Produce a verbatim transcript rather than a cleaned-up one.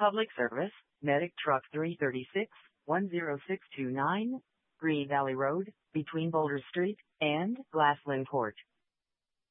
Public Service, Medic Truck three thirty-six, one zero six two nine, Green Valley Road, between Boulder Street and Glassland Court.